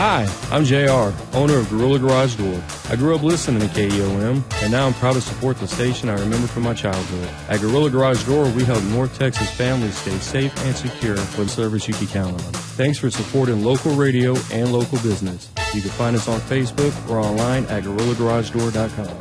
Hi, I'm JR, owner of Gorilla Garage Door. I grew up listening to KEOM, and now I'm proud to support the station I remember from my childhood. At Gorilla Garage Door, we help North Texas families stay safe and secure with service you can count on. Thanks for supporting local radio and local business. You can find us on Facebook or online at GorillaGarageDoor.com.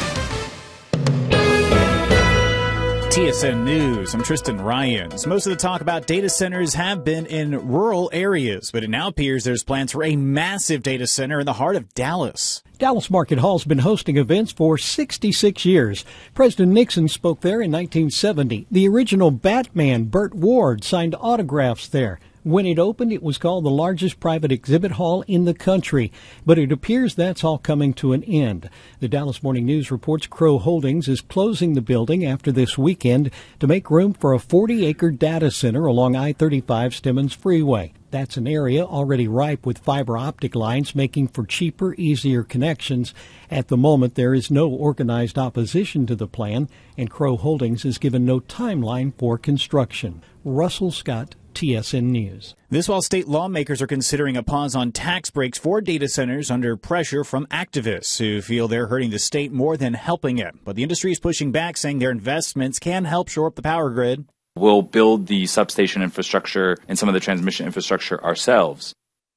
TSN News, I'm Tristan Ryans. Most of the talk about data centers have been in rural areas, but it now appears there's plans for a massive data center in the heart of Dallas. Dallas Market Hall's been hosting events for 66 years. President Nixon spoke there in 1970. The original Batman, Burt Ward, signed autographs there. When it opened, it was called the largest private exhibit hall in the country, but it appears that's all coming to an end. The Dallas Morning News reports Crow Holdings is closing the building after this weekend to make room for a 40-acre data center along I-35 Stemmons Freeway. That's an area already ripe with fiber optic lines, making for cheaper, easier connections. At the moment, there is no organized opposition to the plan, and Crow Holdings has given no timeline for construction. Russell Scott, TSN News. This while state lawmakers are considering a pause on tax breaks for data centers under pressure from activists who feel they're hurting the state more than helping it. But the industry is pushing back, saying their investments can help shore up the power grid. We'll build the substation infrastructure and some of the transmission infrastructure ourselves.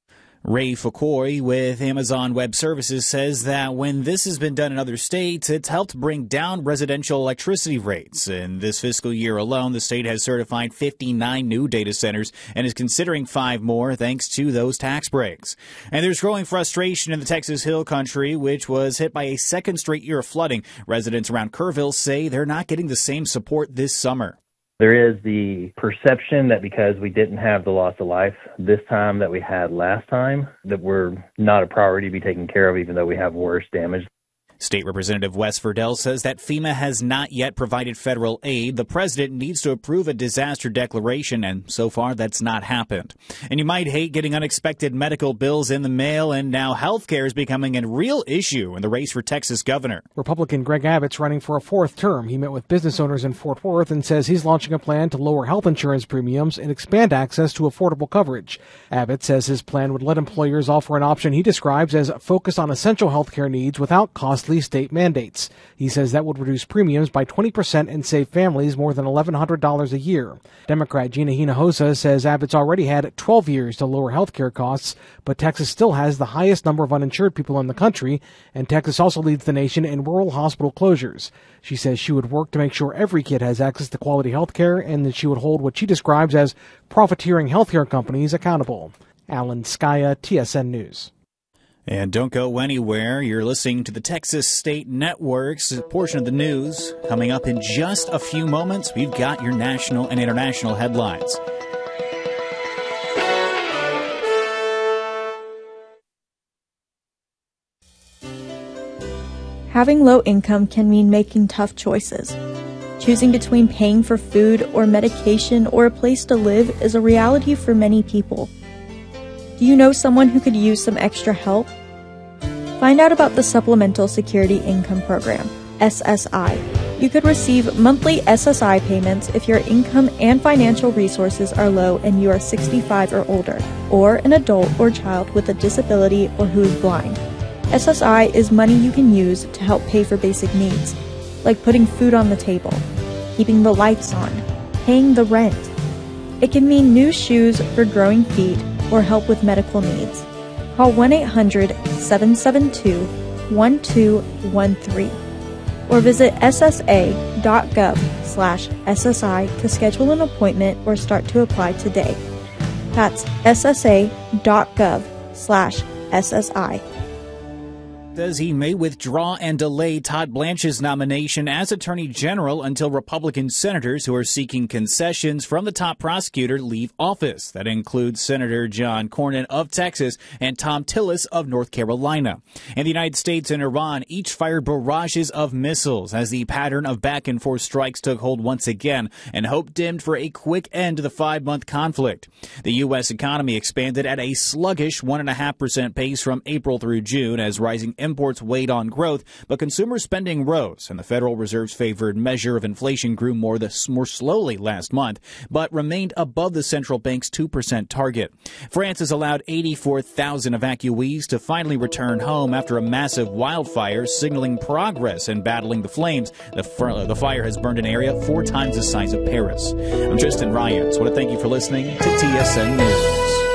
Ray Foucault with Amazon Web Services says that when this has been done in other states, it's helped bring down residential electricity rates. In this fiscal year alone, the state has certified 59 new data centers and is considering 5 more thanks to those tax breaks. And there's growing frustration in the Texas Hill Country, which was hit by a second straight year of flooding. Residents around Kerrville say they're not getting the same support this summer. There is the perception that because we didn't have the loss of life this time that we had last time, that we're not a priority to be taken care of, even though we have worse damage. State Representative Wes Verdell says that FEMA has not yet provided federal aid. The president needs to approve a disaster declaration, and so far that's not happened. And you might hate getting unexpected medical bills in the mail, and now health care is becoming a real issue in the race for Texas governor. Republican Greg Abbott's running for a 4th term. He met with business owners in Fort Worth and says he's launching a plan to lower health insurance premiums and expand access to affordable coverage. Abbott says his plan would let employers offer an option he describes as focused on essential health care needs without costly state mandates. He says that would reduce premiums by 20% and save families more than $1,100 a year. Democrat Gina Hinojosa says Abbott's already had 12 years to lower health care costs, but Texas still has the highest number of uninsured people in the country, and Texas also leads the nation in rural hospital closures. She says she would work to make sure every kid has access to quality health care, and that she would hold what she describes as profiteering health care companies accountable. Alan Skaya, TSN News. And don't go anywhere. You're listening to the Texas State Network's portion of the news. Coming up in just a few moments, we've got your national and international headlines. Having low income can mean making tough choices. Choosing between paying for food or medication or a place to live is a reality for many people. Do you know someone who could use some extra help? Find out about the Supplemental Security Income Program, SSI. You could receive monthly SSI payments if your income and financial resources are low and you are 65 or older, or an adult or child with a disability or who is blind. SSI is money you can use to help pay for basic needs, like putting food on the table, keeping the lights on, paying the rent. It can mean new shoes for growing feet or help with medical needs. Call 1-800-772-1213 or visit ssa.gov/SSI to schedule an appointment or start to apply today. That's ssa.gov/SSI. Says he may withdraw and delay Todd Blanche's nomination as Attorney General until Republican senators who are seeking concessions from the top prosecutor leave office. That includes Senator John Cornyn of Texas and Tom Tillis of North Carolina. And the United States and Iran each fired barrages of missiles as the pattern of back-and-forth strikes took hold once again, and hope dimmed for a quick end to the 5-month conflict. The U.S. economy expanded at a sluggish 1.5% pace from April through June as rising imports weighed on growth, but consumer spending rose, and the Federal Reserve's favored measure of inflation grew more slowly last month, but remained above the central bank's 2% target. France has allowed 84,000 evacuees to finally return home after a massive wildfire, signaling progress in battling the flames. The fire has burned an area 4 times the size of Paris. I'm Tristan Ryans. I want to thank you for listening to TSN News.